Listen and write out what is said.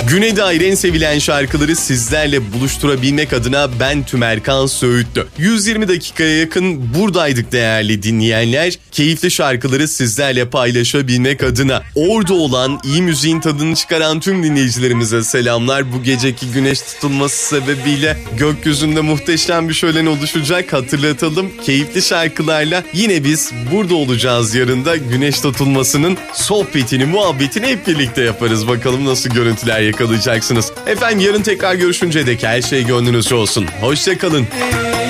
Güney'e dair en sevilen şarkıları sizlerle buluşturabilmek adına ben Tümerkan Söğütlü. 120 dakikaya yakın buradaydık değerli dinleyenler. Keyifli şarkıları sizlerle paylaşabilmek adına. Orada olan, iyi müziğin tadını çıkaran tüm dinleyicilerimize selamlar. Bu geceki güneş tutulması sebebiyle gökyüzünde muhteşem bir şölen oluşacak. Hatırlatalım, keyifli şarkılarla yine biz burada olacağız yarın da. Güneş tutulmasının sohbetini, muhabbetini hep birlikte yaparız. Bakalım nasıl görüntüler yakalayacaksınız. Efendim yarın tekrar görüşünceye dek her şey gönlünüzce olsun. Hoşça kalın.